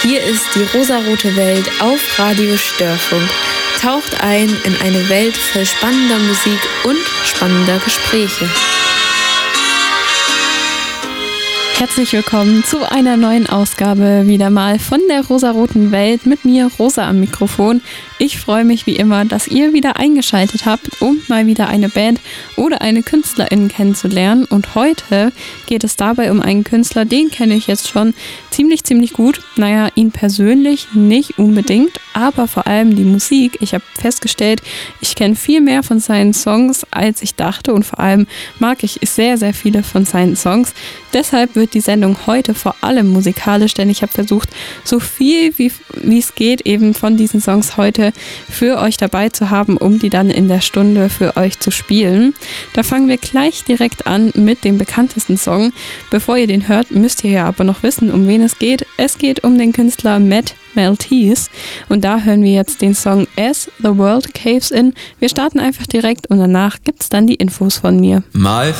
Hier ist die rosarote Welt auf Radio Störfunk. Taucht ein in eine Welt voll spannender Musik und spannender Gespräche. Herzlich willkommen zu einer neuen Ausgabe wieder mal von der rosaroten Welt mit mir, Rosa, am Mikrofon. Ich freue mich wie immer, dass ihr wieder eingeschaltet habt, um mal wieder eine Band oder eine Künstlerin kennenzulernen. Und heute geht es dabei um einen Künstler, den kenne ich jetzt schon ziemlich gut. Naja, ihn persönlich nicht unbedingt, aber vor allem die Musik. Ich habe festgestellt, ich kenne viel mehr von seinen Songs, als ich dachte, und vor allem mag ich sehr viele von seinen Songs. Deshalb wird die Sendung heute vor allem musikalisch, denn ich habe versucht, so viel wie es geht, eben von diesen Songs heute für euch dabei zu haben, um die dann in der Stunde für euch zu spielen. Da fangen wir gleich direkt an mit dem bekanntesten Song. Bevor ihr den hört, müsst ihr ja aber noch wissen, um wen es geht. Es geht um den Künstler Matt Maltese und da hören wir jetzt den Song As the World Caves In. Wir starten einfach direkt und danach gibt's dann die Infos von mir. My